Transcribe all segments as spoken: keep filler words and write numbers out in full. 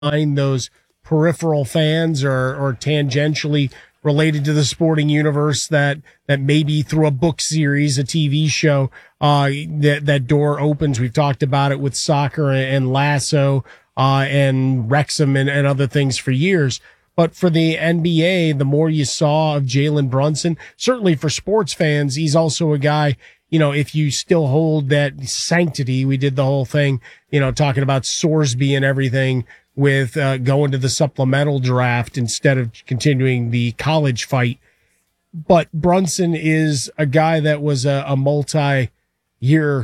find those peripheral fans or, or tangentially related to the sporting universe that, that maybe through a book series, a T V show, uh, that, that door opens. We've talked about it with soccer and Lasso, uh, and Wrexham and, and other things for years. But for the N B A, the more you saw of Jalen Brunson, certainly for sports fans, he's also a guy, you know, if you still hold that sanctity, we did the whole thing, you know, talking about Sorsby and everything with uh, going to the supplemental draft instead of continuing the college fight. But Brunson is a guy that was a, a multi-year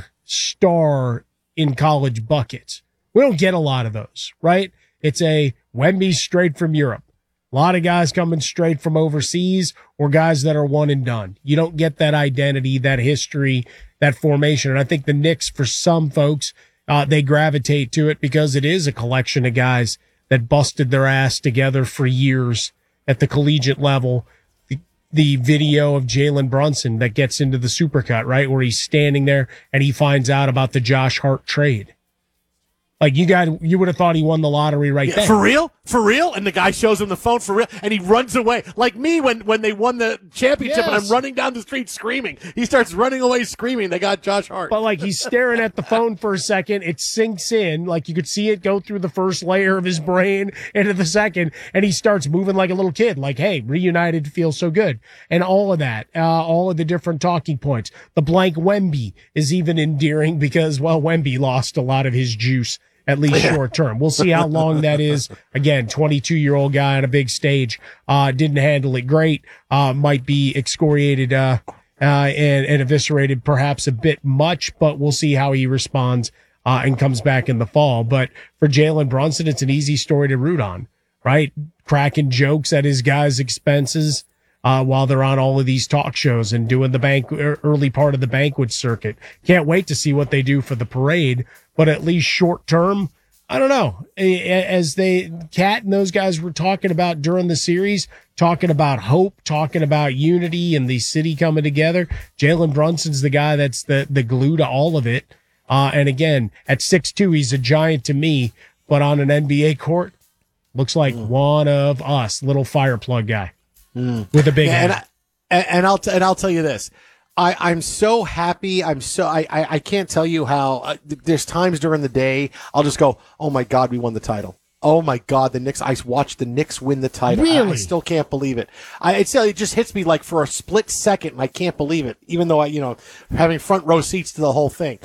star in college buckets. We don't get a lot of those, right? It's a Wemby straight from Europe. A lot of guys coming straight from overseas or guys that are one and done. You don't get that identity, that history, that formation. And I think the Knicks, for some folks, uh, they gravitate to it because it is a collection of guys that busted their ass together for years at the collegiate level. The, the video of Jalen Brunson that gets into the Supercut, right, where he's standing there and he finds out about the Josh Hart trade. Like, you got, you would have thought he won the lottery right yeah, there. For real? For real? And the guy shows him the phone for real, and he runs away. Like me when, when they won the championship, yes. And I'm running down the street screaming. He starts running away screaming. They got Josh Hart. But, like, he's staring at the phone for a second. It sinks in. Like, you could see it go through the first layer of his brain into the second, and he starts moving like a little kid. Like, hey, reunited feels so good. And all of that, uh, all of the different talking points. The blank Wemby is even endearing because, well, Wemby lost a lot of his juice. At least short term. We'll see how long that is. Again, twenty-two-year-old guy on a big stage, uh, didn't handle it great, uh, might be excoriated, uh, uh, and, and eviscerated perhaps a bit much, but we'll see how he responds, uh, and comes back in the fall. But for Jalen Brunson, it's an easy story to root on, right? Cracking jokes at his guys' expenses, uh, while they're on all of these talk shows and doing the bank, early part of the banquet circuit. Can't wait to see what they do for the parade. But at least short term, I don't know. As they, Cat and those guys were talking about during the series, talking about hope, talking about unity and the city coming together. Jalen Brunson's the guy that's the, the glue to all of it. Uh, and again, at six two, he's a giant to me, but on an N B A court, looks like mm. one of us, little fire plug guy mm. with a big yeah, head. And, I, and I'll, t- and I'll tell you this. I, I'm so happy. I'm so, I, I, I can't tell you how, uh, there's times during the day, I'll just go, oh my God, we won the title. Oh my God, the Knicks, I watched the Knicks win the title. Really? I, I still can't believe it. I, it's, it just hits me like for a split second and I can't believe it, even though I, you know, having front row seats to the whole thing.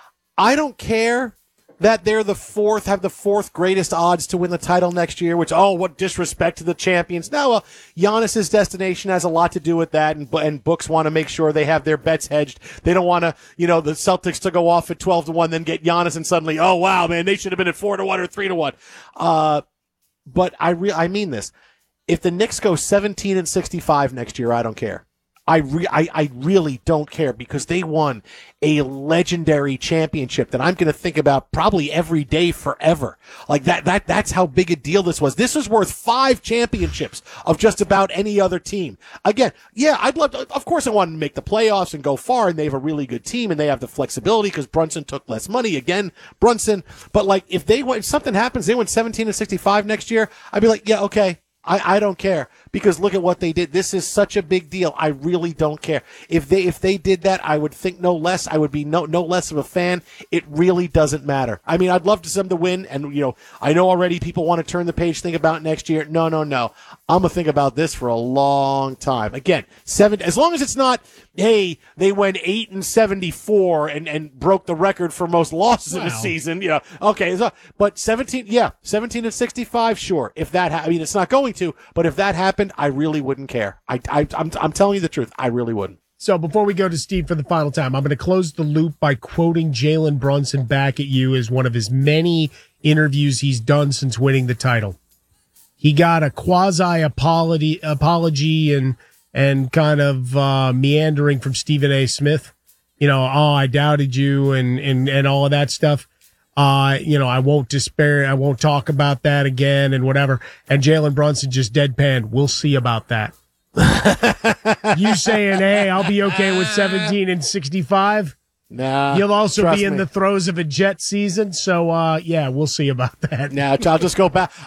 I don't care that they're the fourth, have the fourth greatest odds to win the title next year, which, oh, what disrespect to the champions. No, well, Giannis's destination has a lot to do with that, and, and books want to make sure they have their bets hedged. They don't want to, you know, the Celtics to go off at twelve to one, then get Giannis and suddenly, oh, wow, man, they should have been at four to one or three to one. Uh, but I re- I mean this. If the Knicks go seventeen and sixty-five next year, I don't care. I, re- I I really don't care because they won a legendary championship that I'm going to think about probably every day forever. Like that that that's how big a deal this was. This was worth five championships of just about any other team. Again, yeah, I'd love to, of course I want to make the playoffs and go far, and they have a really good team and they have the flexibility because Brunson took less money again, Brunson. But like if they went, if something happens, they went seventeen and sixty-five next year, I'd be like, yeah, okay. I, I don't care because look at what they did. This is such a big deal. I really don't care. If they if they did that, I would think no less. I would be no no less of a fan. It really doesn't matter. I mean, I'd love to see them to win, and you know, I know already people want to turn the page, think about next year. No, no, no. I'm gonna think about this for a long time. Again, seven. As long as it's not, hey, they went eight and seventy-four and and broke the record for most losses wow. in a season. You know, okay, so, but seventeen, yeah, seventeen and sixty-five, sure. If that, ha- I mean, it's not going to, but if that happened, I really wouldn't care. I, I, I'm, I'm telling you the truth. I really wouldn't. So before we go to Steve for the final time, I'm going to close the loop by quoting Jalen Brunson back at you as one of his many interviews he's done since winning the title. He got a quasi apology, apology and, and kind of, uh, meandering from Stephen A. Smith. You know, oh, I doubted you and, and, and all of that stuff. Uh, you know, I won't despair. I won't talk about that again and whatever. And Jalen Brunson just deadpanned. We'll see about that. You saying, hey, I'll be okay with seventeen and sixty-five? Nah, You'll also trust be in me. the throes of a jet season, so uh, yeah, we'll see about that. Now I'll just go back.